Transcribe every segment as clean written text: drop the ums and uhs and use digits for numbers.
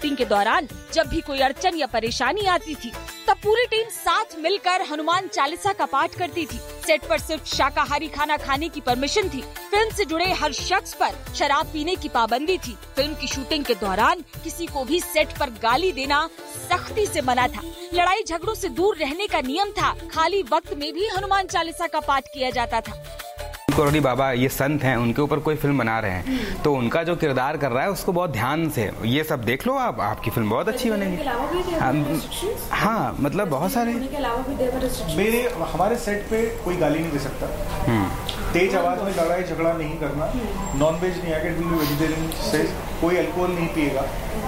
Shooting के दौरान जब भी कोई अड़चन या परेशानी आती थी तब पूरी टीम साथ मिलकर हनुमान चालीसा का पाठ करती थी। सेट पर सिर्फ शाकाहारी खाना खाने की परमिशन थी। फिल्म से जुड़े हर शख्स पर शराब पीने की पाबंदी थी। फिल्म की शूटिंग के दौरान किसी को भी सेट पर गाली देना सख्ती से मना था। लड़ाई झगड़ों से दूर रहने का नियम था। खाली वक्त में भी हनुमान चालीसा का पाठ किया जाता था। कोरोडी बाबा ये संत हैं, उनके ऊपर कोई फिल्म बना रहे हैं तो उनका जो किरदार कर रहा है उसको बहुत ध्यान से ये सब देख लो आप, आपकी फिल्म बहुत अच्छी बनेगी। हाँ मतलब बहुत सारे हमारे सेट पे कोई गाली नहीं दे सकता, तेज आवाज में लड़ाई झगड़ा नहीं करना, नॉनवेज नहीं आके वेजिटेरियन से कोई अल्कोहल नहीं पिएगा।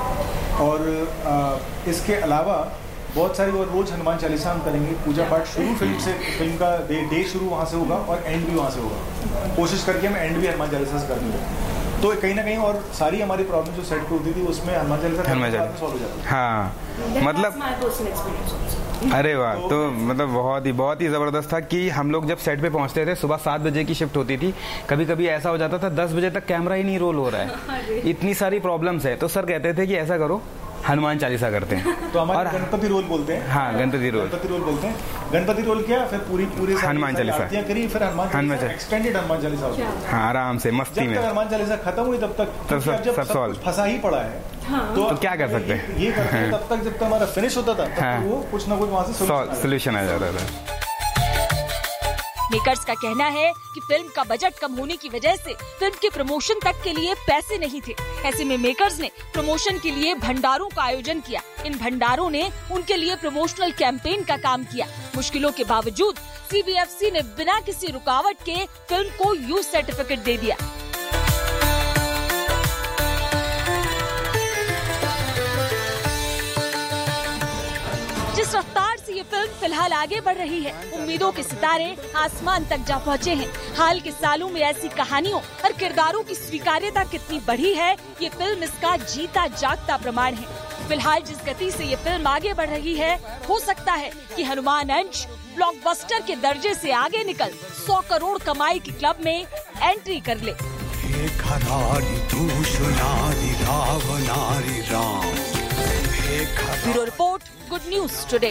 और इसके अलावा बहुत सारी और रोज हनुमान चालीसा हम करेंगे। पूजा पाठ शुरू फिल्म का डे शुरू वहाँ से होगा और एंड भी वहाँ से होगा। कोशिश करके हम एंड भी हनुमान चालीसा से करेंगे। तो कहीं ना कहीं और सारी हमारी प्रॉब्लम जो सेट पे होती थी उसमें हनुमान चालीसा सॉल्व हो जाती है। हाँ मतलब अरे वाह, तो मतलब बहुत ही जबरदस्त था कि हम लोग जब सेट पे पहुंचते थे सुबह 7 बजे की शिफ्ट होती थी, कभी कभी ऐसा हो जाता था 10 बजे तक कैमरा ही नहीं रोल हो रहा है, इतनी सारी प्रॉब्लम्स है। तो सर कहते थे कि ऐसा करो हनुमान चालीसा करते हैं तो हमारे गणपति रोल बोलते हैं। हाँ गणपति रोल बोलते हैं। गणपति रोल किया, फिर पूरी हनुमान चालीसा करी, फिर हनुमान एक्सटेंडेड हनुमान चालीसा होती है। हाँ आराम से मस्ती में। हनुमान चालीसा खत्म हुई तब तक सब सॉल्व फंसा ही पड़ा है। हाँ। तो क्या कर सकते हैं ये करते हैं तब तक जब तक हमारा फिनिश होता था तब वो कुछ ना कुछ वहाँ से सोल्यूशन आ जाता था। मेकर्स का कहना है कि फिल्म का बजट कम होने की वजह से फिल्म के प्रमोशन तक के लिए पैसे नहीं थे। ऐसे में मेकर्स ने प्रमोशन के लिए भंडारों का आयोजन किया। इन भंडारों ने उनके लिए प्रमोशनल कैंपेन का काम किया। मुश्किलों के बावजूद CBFC ने बिना किसी रुकावट के फिल्म को यूज सर्टिफिकेट दे दिया। जिस रफ्तार से ये फिल्म फिलहाल आगे बढ़ रही है, उम्मीदों के सितारे आसमान तक जा पहुँचे हैं। हाल के सालों में ऐसी कहानियों और किरदारों की स्वीकार्यता कितनी बढ़ी है, ये फिल्म इसका जीता जागता प्रमाण है। फिलहाल जिस गति से ये फिल्म आगे बढ़ रही है, हो सकता है कि हनुमान अंश ब्लॉकबस्टर के दर्जे से आगे निकल 100 करोड़ कमाई के क्लब में एंट्री कर ले। Bureau report, good news today.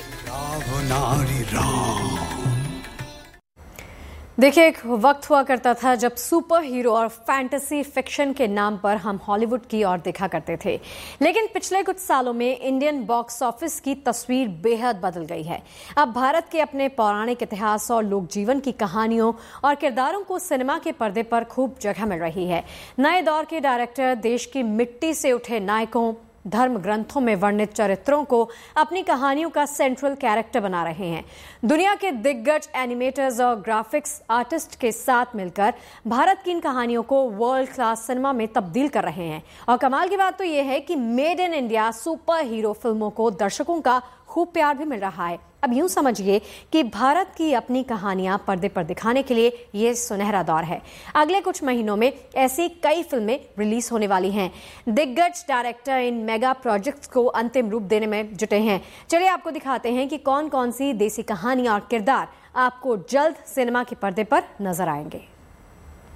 देखिए, एक वक्त हुआ करता था जब सुपर हीरो और फैंटेसी फिक्शन के नाम पर हम हॉलीवुड की ओर देखा करते थे, लेकिन पिछले कुछ सालों में इंडियन बॉक्स ऑफिस की तस्वीर बेहद बदल गई है। अब भारत के अपने पौराणिक इतिहास और लोक जीवन की कहानियों और किरदारों को सिनेमा के पर्दे पर खूब जगह मिल रही है। नए दौर के डायरेक्टर देश की मिट्टी से उठे नायकों, धर्म ग्रंथों में वर्णित चरित्रों को अपनी कहानियों का सेंट्रल कैरेक्टर बना रहे हैं। दुनिया के दिग्गज एनिमेटर्स और ग्राफिक्स आर्टिस्ट के साथ मिलकर भारत की इन कहानियों को वर्ल्ड क्लास सिनेमा में तब्दील कर रहे हैं। और कमाल की बात तो यह है कि made in India super hero फिल्मों को दर्शकों का खूब प्यार भी मिल रहा है। अब यूं समझिए कि भारत की अपनी कहानियां पर्दे पर दिखाने के लिए ये सुनहरा दौर है। अगले कुछ महीनों में ऐसी कई फिल्में रिलीज होने वाली हैं। दिग्गज डायरेक्टर इन मेगा प्रोजेक्ट्स को अंतिम रूप देने में जुटे हैं। चलिए आपको दिखाते हैं कि कौन कौन सी देसी कहानियां और किरदार आपको जल्द सिनेमा के पर्दे पर नजर आएंगे।